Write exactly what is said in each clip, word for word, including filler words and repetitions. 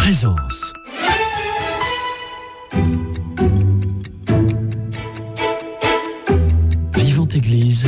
Présence. Vivante Église,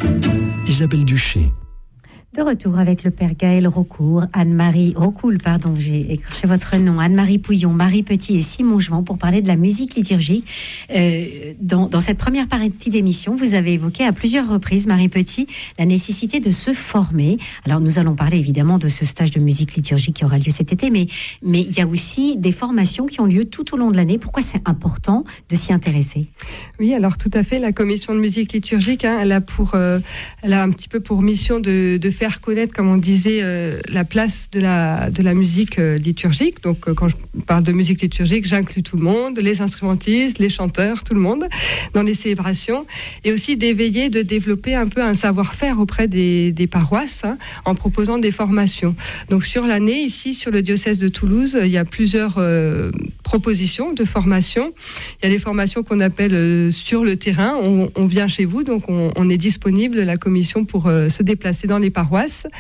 Isabelle Duché. De retour avec le père Gaël Raucourt, Anne-Marie Raucoul, pardon, j'ai écorché votre nom, Anne-Marie Pouillon, Marie Petit et Simon Jevant pour parler de la musique liturgique. Euh, dans, dans cette première partie d'émission, vous avez évoqué à plusieurs reprises, Marie Petit, la nécessité de se former. Alors nous allons parler évidemment de ce stage de musique liturgique qui aura lieu cet été, mais, mais il y a aussi des formations qui ont lieu tout au long de l'année. Pourquoi c'est important de s'y intéresser ? Oui, alors tout à fait, la commission de musique liturgique, hein, elle a pour, euh, elle a un petit peu pour mission de, de faire faire connaître, comme on disait, euh, la place de la, de la musique euh, liturgique. Donc, euh, quand je parle de musique liturgique, j'inclus tout le monde, les instrumentistes, les chanteurs, tout le monde, dans les célébrations. Et aussi d'éveiller, de développer un peu un savoir-faire auprès des, des paroisses, hein, en proposant des formations. Donc, sur l'année, ici, sur le diocèse de Toulouse, il y a plusieurs euh, propositions de formations. Il y a les formations qu'on appelle euh, sur le terrain. On, on vient chez vous, donc on, on est disponible, la commission, pour euh, se déplacer dans les paroisses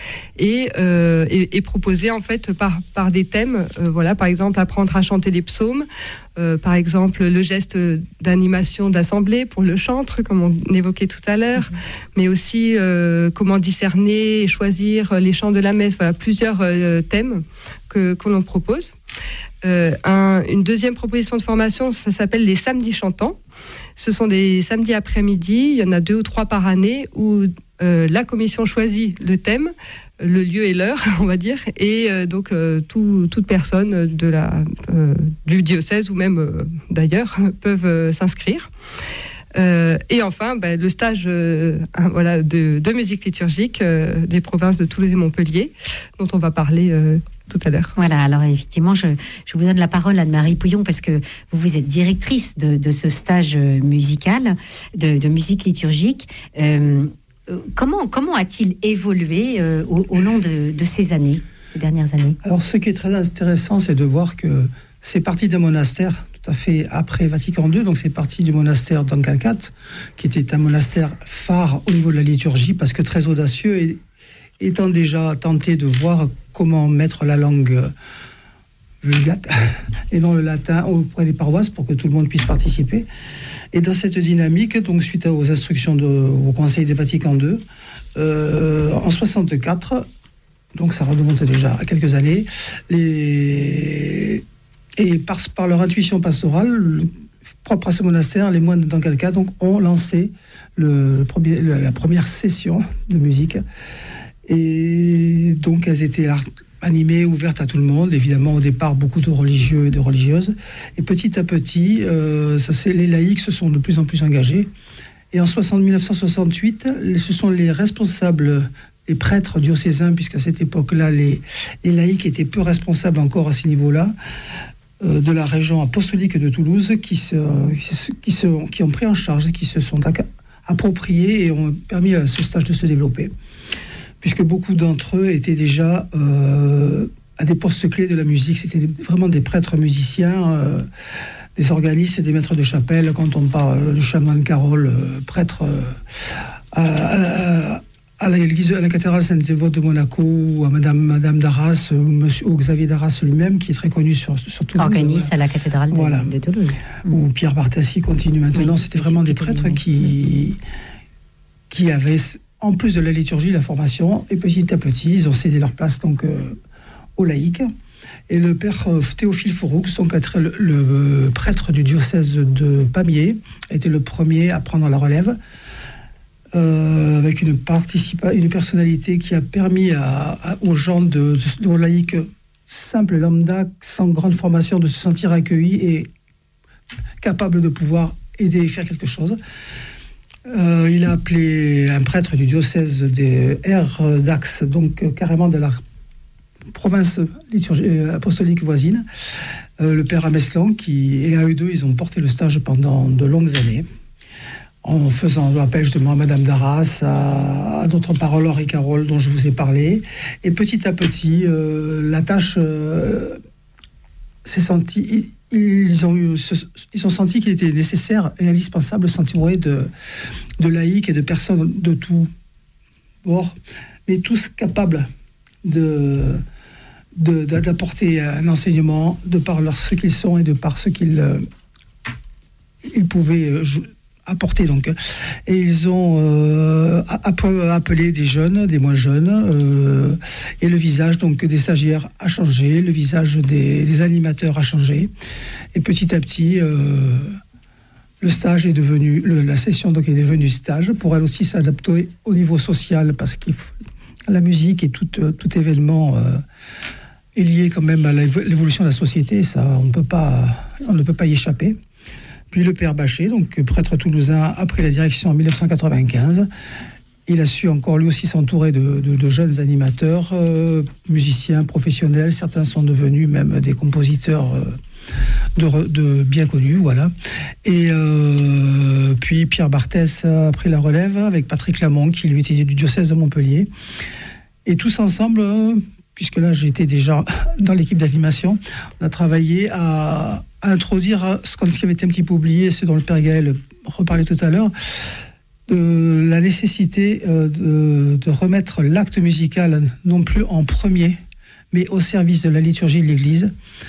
et, euh, et, et proposer en fait par, par des thèmes, euh, voilà, par exemple apprendre à chanter les psaumes, euh, par exemple le geste d'animation d'assemblée pour le chantre, comme on évoquait tout à l'heure, mmh. mais aussi euh, comment discerner et choisir les chants de la messe, voilà, plusieurs euh, thèmes que, que l'on propose. Euh, un, une deuxième proposition de formation, ça s'appelle les samedis chantants. Ce sont des samedis après-midi, il y en a deux ou trois par année, où euh, la commission choisit le thème, le lieu et l'heure, on va dire, et euh, donc euh, tout, toute personne de la, euh, du diocèse ou même euh, d'ailleurs peuvent euh, s'inscrire. Euh, et enfin, ben, le stage euh, voilà, de, de musique liturgique euh, des provinces de Toulouse et Montpellier, dont on va parler euh, tout à l'heure. Voilà, alors effectivement, je, je vous donne la parole à Anne-Marie Pouillon, parce que vous, vous êtes directrice de, de ce stage musical, de, de musique liturgique. Euh, comment, comment a-t-il évolué euh, au, au long de, de ces années, ces dernières années ? Alors, ce qui est très intéressant, c'est de voir que c'est parti d'un monastère, tout à fait après Vatican deux, donc c'est parti du monastère d'Ancalcat, qui était un monastère phare au niveau de la liturgie, parce que très audacieux, et étant déjà tenté de voir comment mettre la langue vulgate et non le latin auprès des paroisses pour que tout le monde puisse participer. Et dans cette dynamique, donc suite aux instructions de, au Conseil de Vatican deux, euh, en soixante-quatre, donc ça remonte déjà à quelques années, les... et par, par leur intuition pastorale, propre à ce monastère, les moines d'Ancalcat donc ont lancé le, le premier, le, la première session de musique. Et donc elles étaient animées, ouvertes à tout le monde, évidemment au départ beaucoup de religieux et de religieuses, et petit à petit euh, ça, c'est, les laïcs se sont de plus en plus engagés, et en mille neuf cent soixante-huit ce sont les responsables, les prêtres diocésains, puisqu'à cette époque-là les, les laïcs étaient peu responsables encore à ce niveau-là, euh, de la région apostolique de Toulouse, qui, se, qui, se, qui, se, qui ont pris en charge, qui se sont appropriés et ont permis à ce stage de se développer, puisque beaucoup d'entre eux étaient déjà euh, à des postes clés de la musique. C'était vraiment des prêtres musiciens, euh, des organistes, des maîtres de chapelle. Quand on parle de chanoine Carole, euh, prêtre euh, à, à, à, l'église, à la cathédrale Sainte-Dévote de Monaco, ou à Madame, Madame d'Arras, ou, monsieur, ou Xavier d'Arras lui-même, qui est très connu sur, sur Toulouse. Organiste voilà. à la cathédrale de, voilà. de Toulouse. Ou Pierre Bartassi continue maintenant. Oui, c'était vraiment des prêtres qui, qui avaient... en plus de la liturgie, la formation, et petit à petit, ils ont cédé leur place donc, euh, aux laïcs. Et le père euh, Théophile Fouroux, donc être le, le euh, prêtre du diocèse de Pamiers, était le premier à prendre la relève, euh, avec une, participa- une personnalité qui a permis à, à, aux gens, de, de, aux laïcs simples, lambda, sans grande formation, de se sentir accueillis et capables de pouvoir aider et faire quelque chose. Euh, il a appelé un prêtre du diocèse des R d'Ax, donc euh, carrément de la province liturgie, euh, apostolique voisine, euh, le père Ameslan, qui, et à eux deux, ils ont porté le stage pendant de longues années, en faisant appel justement à Madame d'Arras, à, à d'autres paroles, Henri Carole, dont je vous ai parlé. Et petit à petit, euh, la tâche euh, s'est sentie... Ils ont, eu, ils ont senti qu'il était nécessaire et indispensable de s'entourer de, de laïcs et de personnes de tout bord, mais tous capables de, de, d'apporter un enseignement de par leur, ce qu'ils sont et de par ce qu'ils euh, ils pouvaient euh, apporter. Donc. Et ils ont euh, appelé des jeunes, des moins jeunes, euh, et le visage donc, des stagiaires a changé, le visage des, des animateurs a changé. Et petit à petit, euh, le stage est devenu, le, la session donc, est devenue stage, pour elle aussi s'adapter au niveau social, parce que la musique et tout, tout événement... Euh, est lié quand même à l'évolution de la société, ça, on, peut pas, on ne peut pas y échapper. Puis le père Bachet, donc prêtre toulousain, a pris la direction en dix-neuf cent quatre-vingt-quinze. Il a su encore lui aussi s'entourer de, de, de jeunes animateurs, euh, musiciens professionnels. Certains sont devenus même des compositeurs euh, de, de bien connus, voilà. Et euh, puis Pierre Barthès a pris la relève avec Patrick Lamont, qui lui était du diocèse de Montpellier. Et tous ensemble... Euh, puisque là j'étais déjà dans l'équipe d'animation, on a travaillé à, à introduire ce qui avait été un petit peu oublié, ce dont le père Gaël reparlait tout à l'heure, de la nécessité de, de remettre l'acte musical non plus en premier, mais au service de la liturgie de l'Église.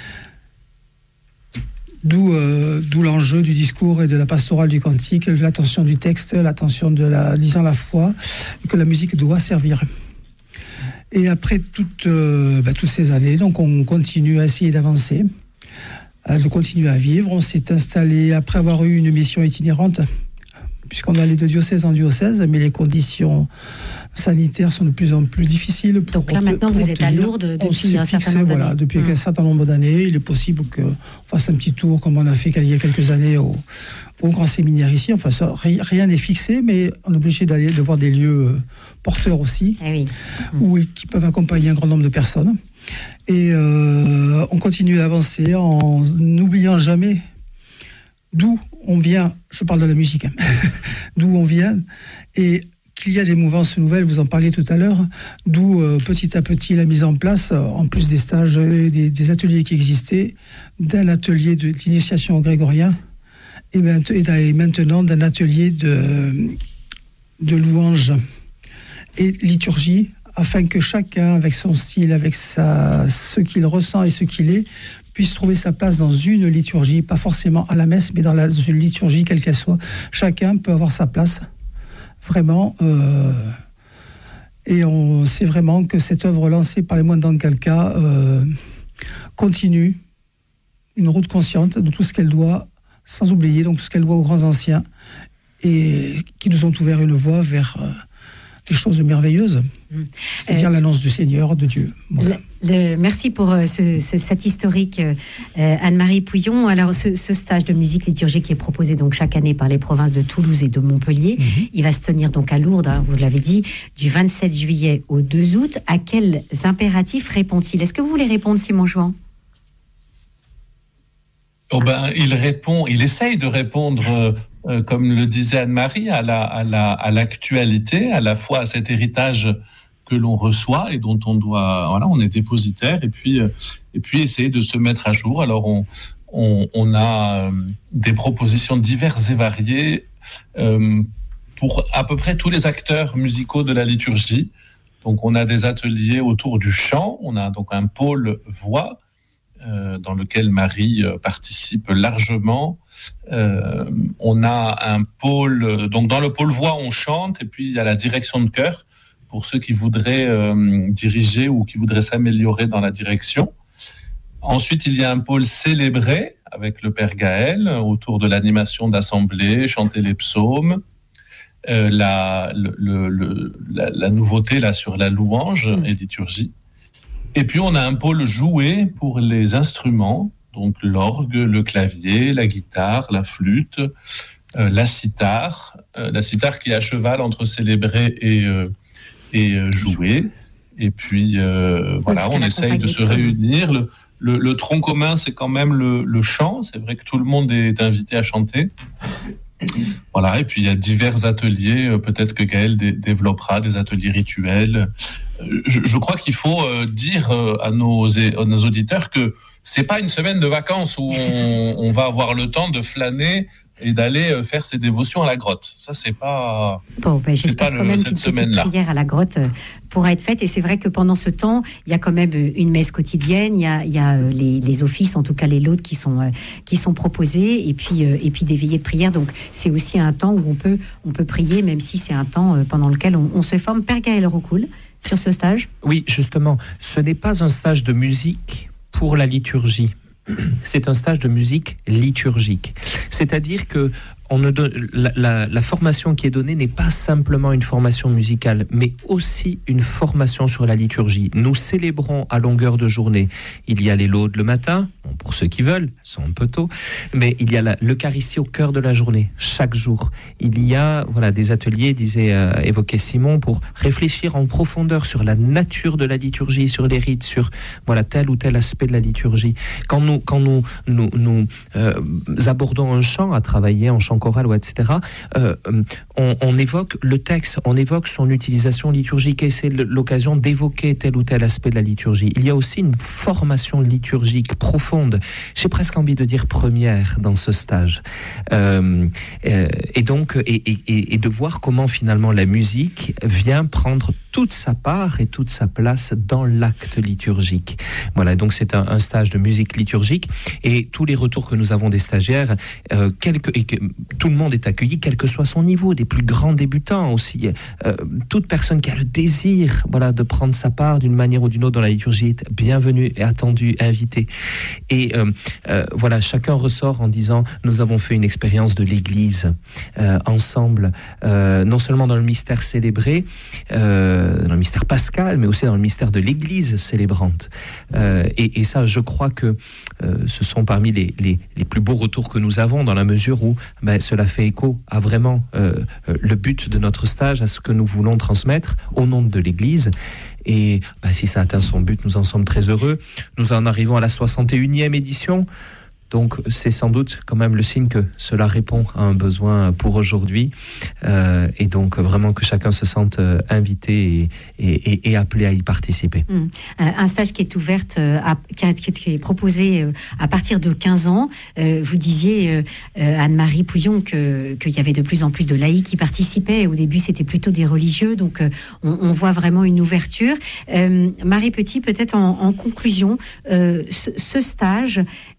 D'où, euh, d'où l'enjeu du discours et de la pastorale du cantique, l'attention du texte, l'attention de la disant la foi, que la musique doit servir. Et après toutes, euh, bah, toutes ces années, donc on continue à essayer d'avancer, à, de continuer à vivre. On s'est installé, après avoir eu une mission itinérante, puisqu'on allait de diocèse en diocèse, mais les conditions sanitaires sont de plus en plus difficiles. Pour donc là, maintenant, vous êtes à Lourdes depuis un certain nombre d'années. Voilà, depuis mmh. un certain nombre d'années. Il est possible qu'on fasse un petit tour, comme on a fait il y a quelques années au, au grand séminaire ici. Enfin, ça, rien n'est fixé, mais on est obligé d'aller, de voir des lieux euh, porteurs aussi, eh oui. mmh. où, qui peuvent accompagner un grand nombre de personnes. Et euh, on continue à avancer en n'oubliant jamais d'où on vient. Je parle de la musique, hein, d'où on vient, et qu'il y a des mouvances nouvelles, vous en parliez tout à l'heure, d'où euh, petit à petit la mise en place, euh, en plus des stages et des, des ateliers qui existaient, d'un atelier de, d'initiation au grégorien, et, et maintenant d'un atelier de, de louange et liturgie, afin que chacun, avec son style, avec sa, ce qu'il ressent et ce qu'il est, puisse trouver sa place dans une liturgie, pas forcément à la messe, mais dans la, une liturgie, quelle qu'elle soit. Chacun peut avoir sa place, vraiment. Euh, et on sait vraiment que cette œuvre lancée par les moines d'Ancalca euh, continue une route consciente de tout ce qu'elle doit, sans oublier donc tout ce qu'elle doit aux grands anciens, et qui nous ont ouvert une voie vers... Euh, des choses merveilleuses, c'est-à-dire euh, l'annonce du Seigneur, de Dieu. Voilà. Le, le, merci pour euh, ce, ce, cet historique, euh, Anne-Marie Pouillon. Alors, ce, ce stage de musique liturgique qui est proposé donc chaque année par les provinces de Toulouse et de Montpellier, mm-hmm. il va se tenir donc à Lourdes, hein, vous l'avez dit, du vingt-sept juillet au deux août. À quels impératifs répond-il ? Est-ce que vous voulez répondre, Simon Jouan ? Oh ben, il répond, il essaye de répondre... Euh, Euh, comme le disait Anne-Marie, à, la, à, la, à l'actualité, à la fois à cet héritage que l'on reçoit et dont on doit, voilà, on est dépositaire, et puis, euh, et puis essayer de se mettre à jour. Alors on, on, on a euh, des propositions diverses et variées euh, pour à peu près tous les acteurs musicaux de la liturgie. Donc on a des ateliers autour du chant, on a donc un pôle voix euh, dans lequel Marie euh, participe largement. Euh, on a un pôle, donc dans le pôle voix on chante, et puis il y a la direction de chœur pour ceux qui voudraient euh, diriger ou qui voudraient s'améliorer dans la direction. Ensuite il y a un pôle célébré avec le père Gaël autour de l'animation d'assemblée, chanter les psaumes, euh, la, le, le, le, la, la nouveauté là sur la louange mmh. et liturgie. Et puis on a un pôle joué pour les instruments, donc l'orgue, le clavier, la guitare, la flûte, euh, la cithare, euh, la cithare qui est à cheval entre célébrer et, euh, et euh, jouer. Et puis euh, voilà, on essaye de se réunir. Le, le, le tronc commun, c'est quand même le, le chant. C'est vrai que tout le monde est invité à chanter. Voilà, et puis il y a divers ateliers, peut-être que Gaël dé- développera des ateliers rituels. Je, je crois qu'il faut euh, dire euh, à, nos, à nos auditeurs que c'est pas une semaine de vacances où on, on va avoir le temps de flâner et d'aller faire ses dévotions à la grotte. Ça, c'est pas. Bon, ben, j'espère pas quand le, même cette qu'une petite semaine-là. prière à la grotte pourra être faite. Et c'est vrai que pendant ce temps, il y a quand même une messe quotidienne. Il y a, il y a les, les offices, en tout cas les lots qui sont qui sont proposés, et puis et puis des veillées de prière. Donc c'est aussi un temps où on peut on peut prier, même si c'est un temps pendant lequel on, on se forme. Père Gaël Rocoul, sur ce stage. Oui, justement, ce n'est pas un stage de musique pour la liturgie. C'est un stage de musique liturgique. C'est-à-dire que on ne donne, la, la, la formation qui est donnée n'est pas simplement une formation musicale, mais aussi une formation sur la liturgie. Nous célébrons à longueur de journée. Il y a les laudes le matin, bon, pour ceux qui veulent, c'est un peu tôt, mais il y a la, l'Eucharistie au cœur de la journée, chaque jour. Il y a voilà, des ateliers, disait, euh, évoquait Simon, pour réfléchir en profondeur sur la nature de la liturgie, sur les rites, sur voilà, tel ou tel aspect de la liturgie. Quand nous, quand nous, nous, nous euh, abordons un chant, à travailler en chant choral, ou et cetera, euh, on, on évoque le texte, on évoque son utilisation liturgique, et c'est l'occasion d'évoquer tel ou tel aspect de la liturgie. Il y a aussi une formation liturgique profonde, j'ai presque envie de dire première, dans ce stage. Euh, euh, et donc, et, et, et de voir comment finalement la musique vient prendre toute sa part et toute sa place dans l'acte liturgique. Voilà, donc c'est un, un stage de musique liturgique, et tous les retours que nous avons des stagiaires, euh, quelques, et que, tout le monde est accueilli, quel que soit son niveau, des plus grands débutants aussi. Euh, toute personne qui a le désir, voilà, de prendre sa part d'une manière ou d'une autre dans la liturgie est bienvenue et attendue, invitée. Et euh, euh, voilà, chacun ressort en disant, nous avons fait une expérience de l'Église euh, ensemble, euh, non seulement dans le mystère célébré, euh, dans le mystère pascal, mais aussi dans le mystère de l'Église célébrante. Euh, et, et ça, je crois que euh, ce sont parmi les, les, les plus beaux retours que nous avons, dans la mesure où ben, cela fait écho à vraiment euh, le but de notre stage, à ce que nous voulons transmettre au nom de l'Église. Et ben, si ça atteint son but, nous en sommes très heureux. Nous en arrivons à la soixante et unième édition. Donc c'est sans doute quand même le signe que cela répond à un besoin pour aujourd'hui, euh, et donc vraiment que chacun se sente invité et, et, et appelé à y participer. Mmh. Un stage qui est ouvert, à, qui, est, qui est proposé à partir de quinze ans. Euh, vous disiez, euh, Anne-Marie Pouillon, que, qu'il y avait de plus en plus de laïcs qui participaient. Au début, c'était plutôt des religieux, donc euh, on, on voit vraiment une ouverture. Euh, Marie Petit, peut-être en, en conclusion, euh, ce, ce stage...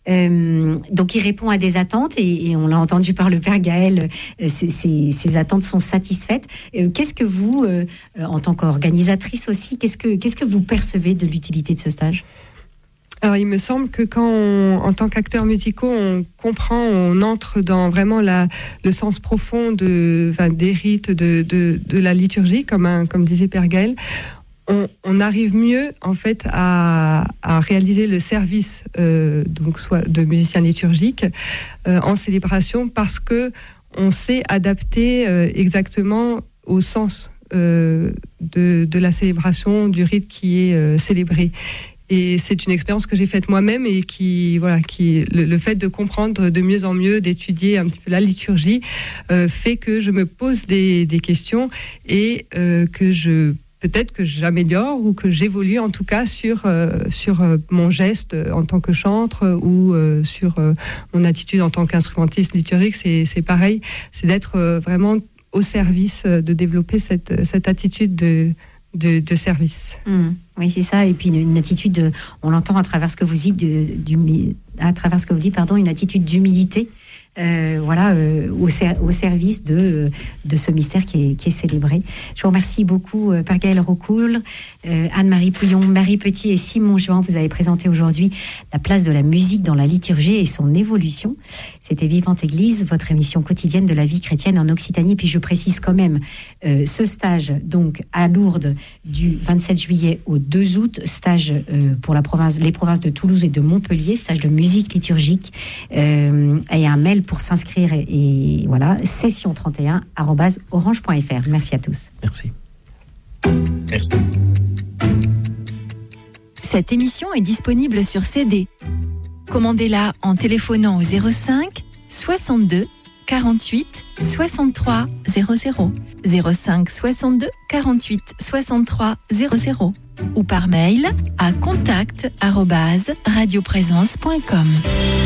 Euh, donc il répond à des attentes, et, et on l'a entendu par le Père Gaël, euh, ces, ces, ces attentes sont satisfaites. Euh, qu'est-ce que vous, euh, en tant qu'organisatrice aussi, qu'est-ce que, qu'est-ce que vous percevez de l'utilité de ce stage ? Alors, il me semble que quand, on, en tant qu'acteurs musicaux, on comprend, on entre dans vraiment la, le sens profond de, enfin, des rites, de, de, de la liturgie, comme, un, comme disait Père Gaël, On, on arrive mieux en fait à, à réaliser le service euh, donc soit de musicien liturgique euh, en célébration, parce que on sait adapter euh, exactement au sens euh, de, de la célébration, du rite qui est euh, célébré. Et c'est une expérience que j'ai faite moi-même, et qui, voilà, qui, le, le fait de comprendre de mieux en mieux, d'étudier un petit peu la liturgie, euh, fait que je me pose des, des questions, et euh, que je peut-être que j'améliore, ou que j'évolue en tout cas sur, euh, sur euh, mon geste en tant que chantre, ou euh, sur euh, mon attitude en tant qu'instrumentiste liturgique. C'est, c'est pareil, c'est d'être euh, vraiment au service, euh, de développer cette, cette attitude de, de, de service. Mmh. Oui, c'est ça. Et puis une, une attitude, de, on l'entend à travers ce que vous dites, de, du, à travers ce que vous dites, pardon, une attitude d'humilité. Euh, voilà, euh, au, ser- au service de, de ce mystère qui est, qui est célébré. Je vous remercie beaucoup, euh, Père Gaël Rocoul, euh, Anne-Marie Pouillon, Marie Petit et Simon Juin. Vous avez présenté aujourd'hui la place de la musique dans la liturgie et son évolution. C'était Vivante Église, votre émission quotidienne de la vie chrétienne en Occitanie. Puis je précise quand même, euh, ce stage donc à Lourdes du vingt-sept juillet au deux août, stage euh, pour la province, les provinces de Toulouse et de Montpellier, stage de musique liturgique, euh, et un mail pour s'inscrire, et, et voilà, session trente et un arobase orange point f r. Merci à tous. Merci. Merci. Cette émission est disponible sur C D. Commandez-la en téléphonant au zéro cinq soixante-deux quarante-huit soixante-trois zéro zéro, zéro cinq soixante-deux quarante-huit soixante-trois zéro zéro, ou par mail à contact arobase radioprésence point com.